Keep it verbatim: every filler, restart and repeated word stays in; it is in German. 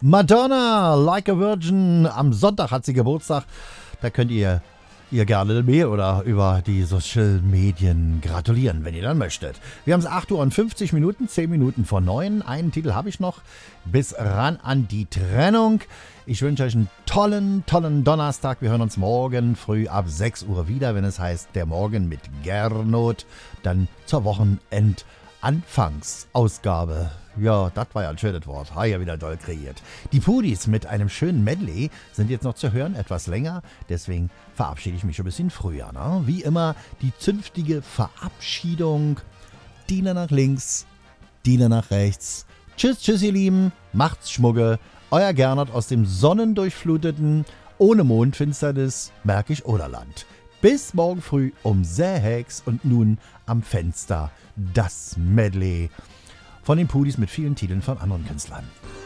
Madonna, Like a Virgin. Am Sonntag hat sie Geburtstag. Da könnt ihr ihr gerne eine Mail oder über die Social Medien gratulieren, wenn ihr dann möchtet. Wir haben es acht Uhr und fünfzig Minuten, zehn Minuten vor neun. Einen Titel habe ich noch. Bis ran an die Trennung. Ich wünsche euch einen tollen, tollen Donnerstag. Wir hören uns morgen früh ab sechs Uhr wieder, wenn es heißt Der Morgen mit Gernot. Dann zur Wochenendanfangsausgabe. Ja, das war ja ein schönes Wort. Ha, ja, wieder doll kreiert. Die Pudis mit einem schönen Medley sind jetzt noch zu hören, etwas länger. Deswegen verabschiede ich mich schon ein bisschen früher. Ne? Wie immer die zünftige Verabschiedung. Diener nach links, Diener nach rechts. Tschüss, tschüss, ihr Lieben. Macht's Schmugge. Euer Gernot aus dem sonnendurchfluteten, ohne Mondfinsternis Märkisch-Oderland. Bis morgen früh um sechs und nun am Fenster das Medley von den Pudis mit vielen Titeln von anderen Künstlern.